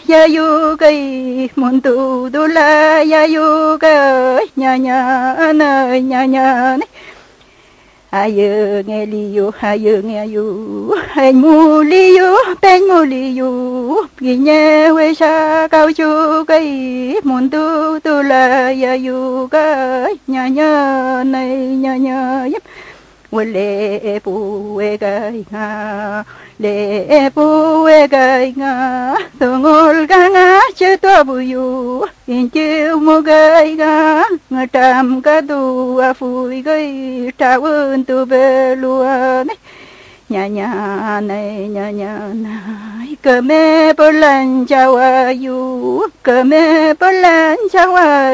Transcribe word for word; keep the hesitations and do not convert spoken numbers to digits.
ya yu cái môn tu tu la ya yu cái nhà nhà nơi nhà nhà này ayo nghe li yu ayo nghe yu anh mu li yu bên mu li yu ghi nhớ quê xa cao chu cái môn tu tu la ya yu cái nhà nhà này nhà nhà lệ bù ê gai nga lệ bù ê gai nga tôi ngồi ga nga chơi tua bù yu in chiêu mua gai nga nga tam ca tu a phui gai trao ơn tu về luôn nhà nhà này nhà nhà này cờ mê bơ lan chào a yu cờ mê bơ lan chào a